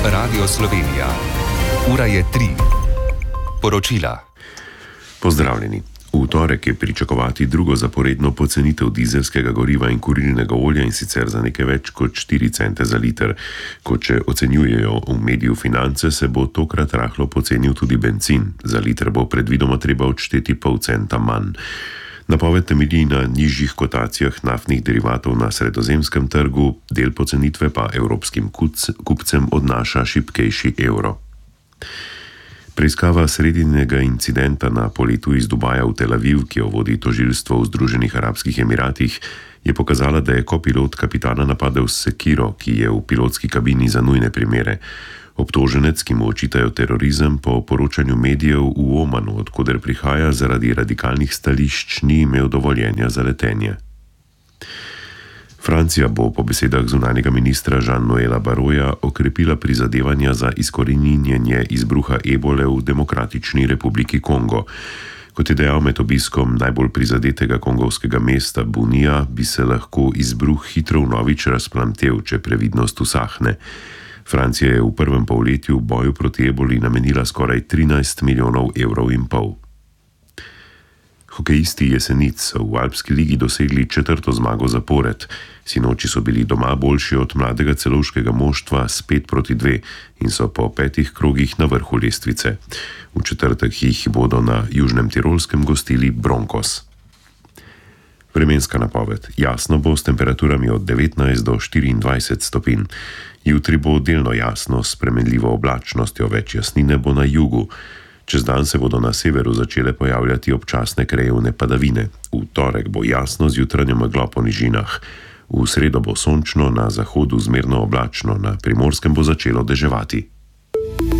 Radio Slovenija. Ura je 3. Poročila. Pozdravljeni. V torek je pričakovati drugo zaporedno pocenitev dizelskega goriva in kurilnega olja, in sicer za nekaj več kot 4 cente za liter. Kot še ocenjujejo v mediju Finance, se bo tokrat rahlo pocenil tudi bencin. Za liter bo predvidoma treba odšteti pol centa manj. Napoved temelji na nižjih kotacijah naftnih derivatov na sredozemskem trgu, del pocenitve pa evropskim kupcem odnaša šibkejši evro. Preiskava sredinega incidenta na poletu iz Dubaja v Tel Aviv, ki jo vodi tožilstvo v Združenih arabskih emiratih, je pokazala, da je kopilot kapitana napadel s sekiro, ki je v pilotski kabini za nujne primere. Obtoženec, ki mu očitajo terorizem, po poročanju medijev v Omanu, od koder prihaja, zaradi radikalnih stališč ni imel dovoljenja za letenje. Francija bo po besedah zunanjega ministra Jean-Noela Barroja okrepila prizadevanja za izkoreninjenje izbruha ebole v Demokratični republiki Kongo. Kot je dejal med obiskom najbolj prizadetega kongovskega mesta Bunija, bi se lahko izbruh hitro vnovič razplamtel, če previdnost usahne. Francija je v prvem polletju v boju proti eboli namenila skoraj 13 milijonov evrov in pol. Hokejisti Jesenic so v Alpski ligi dosegli 4. zmago zapored. Sinoči so bili doma boljši od mladega celovškega moštva s 5-2 in so po 5 krogih na vrhu lestvice. V četrtek jih bodo na Južnem Tirolskem gostili Broncos. Vremenska napoved. Jasno bo s temperaturami od 19 do 24 stopinj. Jutri bo delno jasno s spremenljivo oblačnostjo, več jasnine bo na jugu. Čez dan se bodo na severu začele pojavljati občasne krajevne padavine. V torek bo jasno z jutranjo meglo po nižinah. V sredo bo sončno, na zahodu zmerno oblačno, na Primorskem bo začelo deževati.